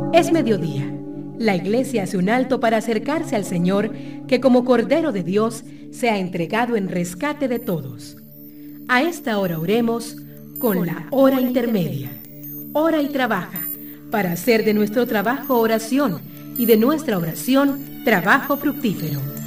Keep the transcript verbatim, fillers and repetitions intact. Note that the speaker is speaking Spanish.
Es mediodía. La iglesia hace un alto para acercarse al Señor, que como Cordero de Dios se ha entregado en rescate de todos. A esta hora oremos con la hora intermedia. Ora y trabaja, para hacer de nuestro trabajo oración y de nuestra oración trabajo fructífero.